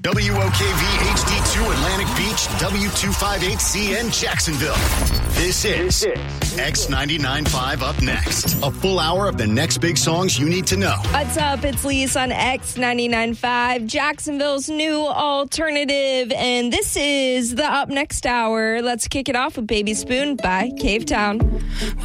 WOKV HD2 Atlantic Beach, W258CN Jacksonville. This is X99.5 Up Next. A full hour of the next big songs you need to know. What's up? It's Lise on X99.5, Jacksonville's new alternative. And this is the Up Next hour. Let's kick it off with Baby Spoon by Cave Town.